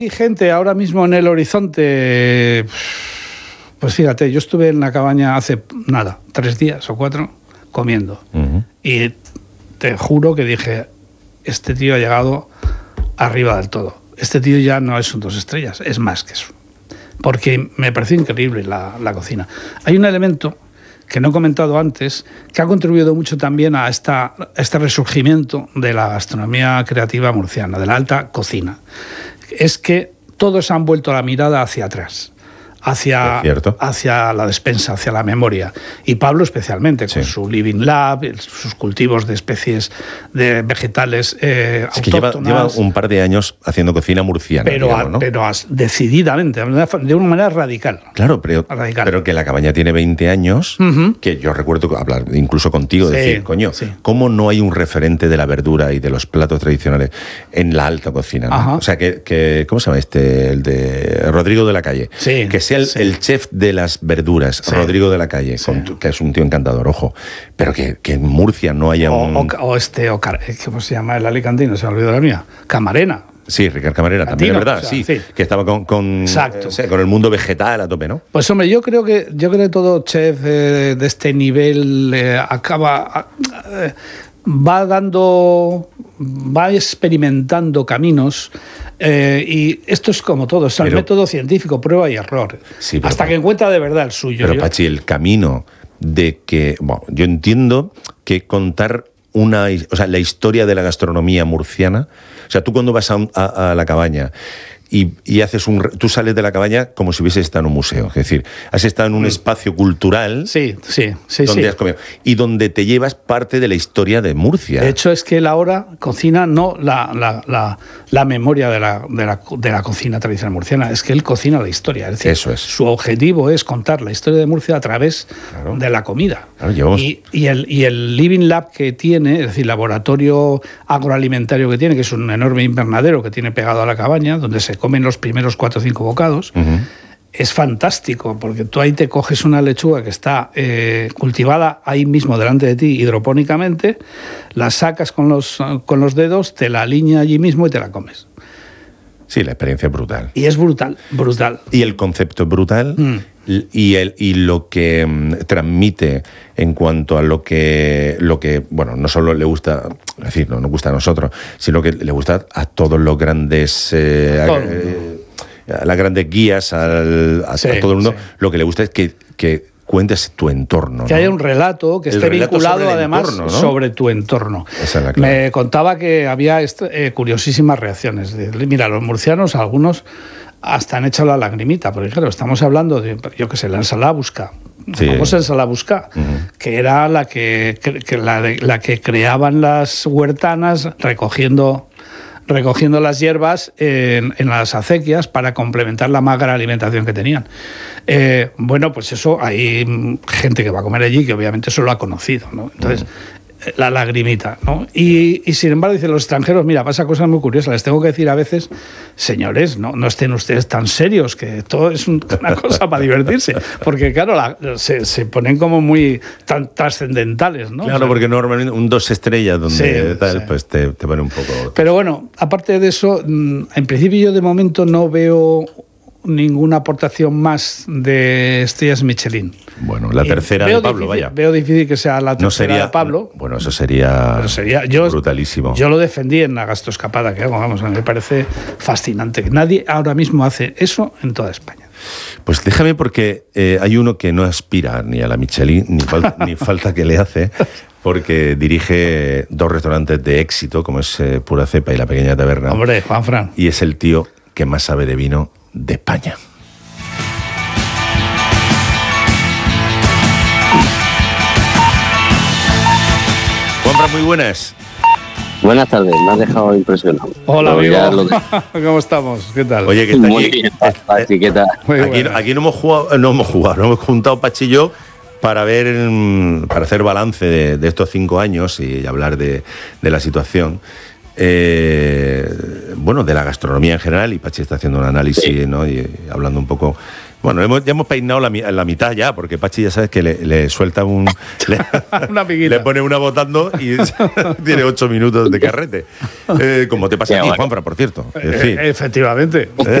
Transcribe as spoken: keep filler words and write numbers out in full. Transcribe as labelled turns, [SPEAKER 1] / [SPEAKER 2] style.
[SPEAKER 1] Hay gente ahora mismo en el horizonte. Pues fíjate, yo estuve en la cabaña hace nada, tres días o cuatro, comiendo. Uh-huh. Y te juro que dije, este tío ha llegado arriba del todo. Este tío ya no es un dos estrellas, es más que eso. Porque me pareció increíble la, la cocina. Hay un elemento que no he comentado antes, que ha contribuido mucho también a, esta, a este resurgimiento de la gastronomía creativa murciana, de la alta cocina. Es que todos han vuelto la mirada hacia atrás. Hacia, hacia la despensa, hacia la memoria. Y Pablo especialmente, con sí. su Living Lab, sus cultivos de especies de vegetales eh,
[SPEAKER 2] es autóctonas. Que lleva, lleva un par de años haciendo cocina murciana,
[SPEAKER 1] pero, digamos, ¿no? Pero decididamente, de una manera radical.
[SPEAKER 2] Claro, pero, radical. pero que la cabaña tiene veinte años, uh-huh. que yo recuerdo hablar incluso contigo, sí, decir, coño, sí. ¿cómo no hay un referente de la verdura y de los platos tradicionales en la alta cocina? ¿No? O sea, que, que, ¿cómo se llama este? El de Rodrigo de la Calle.
[SPEAKER 1] Sí.
[SPEAKER 2] Que El, sí. el chef de las verduras, sí. Rodrigo de la Calle, sí. con, que es un tío encantador, ojo, pero que, que en Murcia no haya
[SPEAKER 1] o,
[SPEAKER 2] un...
[SPEAKER 1] O, o este, o, ¿cómo se llama el alicantino? Se me olvidó la mía. Camarena.
[SPEAKER 2] Sí, Ricard Camarena, también es verdad, o sea, sí, sí, que estaba con, con, eh, con el mundo vegetal a tope, ¿no?
[SPEAKER 1] Pues hombre, yo creo que yo creo que todo chef eh, de este nivel eh, acaba... Eh, va dando, va experimentando caminos eh, y esto es como todo, es el pero, método científico, prueba y error, sí, pero, hasta que encuentra de verdad el suyo.
[SPEAKER 2] Pero
[SPEAKER 1] yo,
[SPEAKER 2] Pachi, el camino de que, bueno, yo entiendo que contar una, o sea, la historia de la gastronomía murciana, o sea, tú cuando vas a, a, a la cabaña Y, y haces un, tú sales de la cabaña como si hubieses estado en un museo. Es decir, has estado en un espacio cultural
[SPEAKER 1] sí, sí, sí,
[SPEAKER 2] donde
[SPEAKER 1] sí.
[SPEAKER 2] has comido y donde te llevas parte de la historia de Murcia.
[SPEAKER 1] De hecho, es que él ahora cocina no la, la, la, la memoria de la, de, la, de la cocina tradicional murciana, es que él cocina la historia. Es decir,
[SPEAKER 2] eso es.
[SPEAKER 1] Su objetivo es contar la historia de Murcia a través claro. de la comida.
[SPEAKER 2] Claro, llevamos...
[SPEAKER 1] y, y, el, y el Living Lab que tiene, es decir, laboratorio agroalimentario que tiene, que es un enorme invernadero que tiene pegado a la cabaña, donde se comen los primeros cuatro o cinco bocados, uh-huh. es fantástico, porque tú ahí te coges una lechuga que está eh, cultivada ahí mismo delante de ti hidropónicamente, la sacas con los, con los dedos, te la alineas allí mismo y te la comes.
[SPEAKER 2] Sí, la experiencia es brutal.
[SPEAKER 1] Y es brutal, brutal.
[SPEAKER 2] Y el concepto es brutal mm. y, el, y lo que um, transmite en cuanto a lo que, lo que, bueno, no solo le gusta, es decir, no nos gusta a nosotros, sino que le gusta a todos los grandes... Eh, a, eh, a las grandes guías, al, a, sí, a todo el mundo, sí. Lo que le gusta es que... que cuentes tu entorno.
[SPEAKER 1] Que
[SPEAKER 2] ¿no?
[SPEAKER 1] haya un relato que el esté relato vinculado además entorno, ¿no? sobre tu entorno.
[SPEAKER 2] Esa es la clave.
[SPEAKER 1] Me contaba que había est- eh, curiosísimas reacciones. Mira, los murcianos, algunos hasta han echado la lagrimita, porque claro, estamos hablando de, yo qué sé, la ensalada busca. Sí. La famosa ensalada busca, uh-huh. que era la que, que, la, de, la que creaban las huertanas recogiendo... recogiendo las hierbas en, en las acequias para complementar la magra alimentación que tenían. Eh, bueno, pues eso, hay gente que va a comer allí que obviamente eso lo ha conocido, ¿no? Entonces, uh-huh. la lagrimita, ¿no? Y, y sin embargo, dicen los extranjeros, mira, pasa cosas muy curiosas, les tengo que decir a veces, señores, no, no estén ustedes tan serios, que todo es un, una cosa para divertirse, porque claro, la, se, se ponen como muy tan trascendentales, ¿no?
[SPEAKER 2] Claro, o sea, porque normalmente un dos estrellas donde sí, tal, sí. pues te, te pone un poco...
[SPEAKER 1] Pero bueno, aparte de eso, en principio yo de momento no veo ninguna aportación más de estrellas Michelin.
[SPEAKER 2] Bueno, la tercera de Pablo,
[SPEAKER 1] difícil,
[SPEAKER 2] vaya.
[SPEAKER 1] Veo difícil que sea la tercera
[SPEAKER 2] no sería,
[SPEAKER 1] de Pablo.
[SPEAKER 2] Bueno, eso sería,
[SPEAKER 1] sería yo,
[SPEAKER 2] brutalísimo.
[SPEAKER 1] Yo lo defendí en la gastroescapada que hago, vamos, a mí me parece fascinante. Nadie ahora mismo hace eso en toda España.
[SPEAKER 2] Pues déjame porque eh, hay uno que no aspira ni a la Michelin, ni, fal- ni falta que le hace, porque dirige dos restaurantes de éxito, como es eh, Pura Cepa y La Pequeña Taberna.
[SPEAKER 1] Hombre, Juanfran.
[SPEAKER 2] Y es el tío que más sabe de vino de España. Juanfran, muy buenas.
[SPEAKER 3] Buenas tardes, me has dejado impresionado.
[SPEAKER 1] Hola, amigo. De... ¿Cómo estamos? ¿Qué tal?
[SPEAKER 2] Oye, que está
[SPEAKER 3] Muy
[SPEAKER 2] aquí.
[SPEAKER 3] bien, Pachi, ¿qué tal?
[SPEAKER 2] Aquí, aquí no hemos jugado, no hemos jugado, no hemos juntado Pachi y yo para ver, para hacer balance de, de estos cinco años y hablar de, de la situación. Eh, bueno, de la gastronomía en general, y Pachi está haciendo un análisis, sí. ¿no? Y hablando un poco Bueno, hemos, ya hemos peinado la, la mitad ya, porque Pachi ya sabes que le, le suelta un... Le,
[SPEAKER 1] una
[SPEAKER 2] le pone una votando y tiene ocho minutos de carrete. Eh, como te pasa a ti, Juanfra, por cierto. Es decir,
[SPEAKER 1] eh, efectivamente.
[SPEAKER 2] ¿eh?